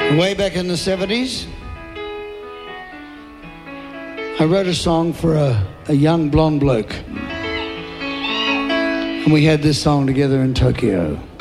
Way back in the 70s, I wrote a song for a young blonde bloke. And we had this song together in Tokyo.